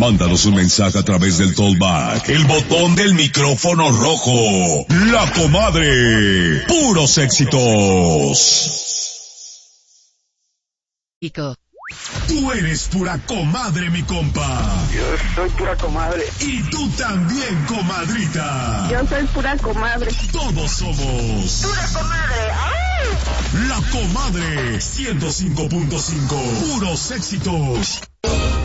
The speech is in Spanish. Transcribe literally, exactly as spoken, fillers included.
Mándanos un mensaje a través del Tollback, el botón del micrófono rojo. La Comadre. Puros éxitos. Ico. Tú eres pura comadre, mi compa. Yo soy pura comadre. Y tú también, comadrita. Yo soy pura comadre. Todos somos Pura comadre. ¡Ay! La Comadre ciento cinco punto cinco. Puros éxitos.